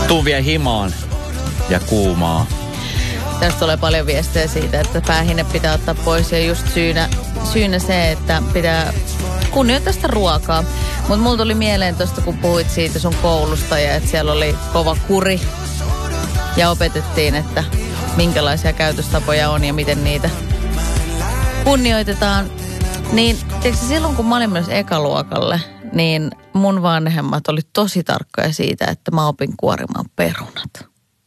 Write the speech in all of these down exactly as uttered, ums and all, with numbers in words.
Tuu vie himaan ja kuumaa. Tästä tulee paljon viestejä siitä, että päähine pitää ottaa pois ja just syynä, syynä se, että pitää kunnioittaa sitä ruokaa. Mutta mulla tuli mieleen tuosta, kun puhuit siitä sun koulusta ja että siellä oli kova kuri ja opetettiin, että minkälaisia käytöstapoja on ja miten niitä kunnioitetaan. Niin tiedätkö, silloin kun mä olin myös ekaluokalle, niin mun vanhemmat oli tosi tarkkoja siitä, että mä opin kuorimaan perunat.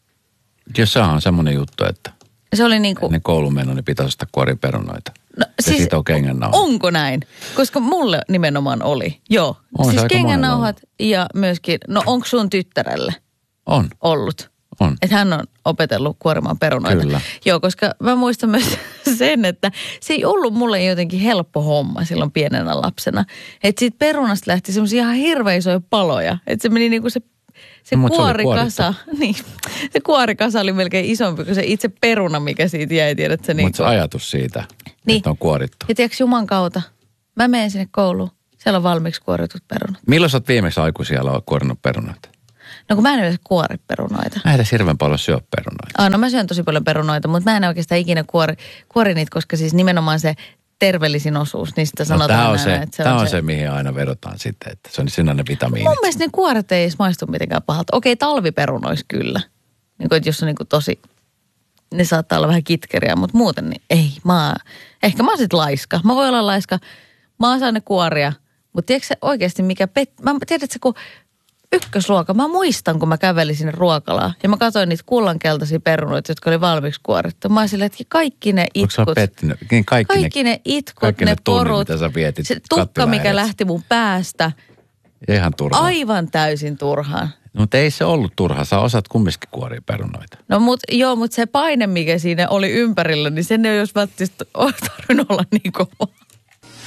Ja se on semmoinen juttu, että se oli niin kuin ennen koulun menoa niin pitäisi ostaa kuoriperunoita. No, ja siis, siitä on kengännauhat. Onko näin? Koska mulle nimenomaan oli. Joo. On siis kengännauhat ja myöskin, no onko sun tyttärelle on ollut? On. Että hän on opetellut kuorimaan perunoita. Kyllä. Joo, koska mä muistan myös sen, että se ei ollut mulle jotenkin helppo homma silloin pienenä lapsena. Että siitä perunasta lähti semmoisia ihan hirveän isoja paloja. Että se meni niinku se Se Mut kuorikasa, se niin, se kuorikasa oli melkein isompi kuin se itse peruna, mikä siitä jäi, tiedätkö? Niin mutta se ajatus siitä, niin, että on kuorittu. Ja tiedätkö, Juman kautta, mä menen sinne kouluun, siellä on valmiiksi kuoritut perunat. Milloin sä oot viimeksi aikuisella kuorinut perunoita? No kun mä en yleensä kuori perunoita. Mä edes hirveän paljon syö perunoita. Ah, no mä syön tosi paljon perunoita, mutta mä en oikeastaan ikinä kuori, kuori niitä, koska siis nimenomaan se terveellisin osuus, niistä sanotaan no, tämä on, näin, se, että se tämä on, on se, se, mihin aina vedotaan sitten, että se on siinä ne vitamiinit. Mun mielestä ne kuoret ei edes maistu mitenkään pahalta. Okei, talviperunoissa kyllä. Niin kuin, että jos on niin kuin tosi, ne saattaa olla vähän kitkeriä, mutta muuten niin ei. Mä, ehkä mä oon sit laiska. Mä voin olla laiska. Mä osaan ne kuoria. Mutta tiedätkö se oikeasti mikä pet... Mä tiedät se, kun ykkösruoka, mä muistan, kun mä kävelin sinne ruokalaan ja mä katsoin niitä kullankeltaisia perunoita, jotka oli valmiiksi kuorittu. Mä olisin, että kaikki ne itkut. Onko sä pettynyt? Niin kaikki, kaikki ne, ne itkut, kaikki ne, ne porut, tunnit, mitä sä vietit, se tukka, mikä lähti mun päästä. Ihan turhaan. Aivan täysin turhaan. No, mutta ei se ollut turhaa. Sä osaat kumminkin kuoria perunoita. No mut, joo, mutta se paine, mikä siinä oli ympärillä, niin sen ei olisi välttämättä tarvinnut olla niin kova.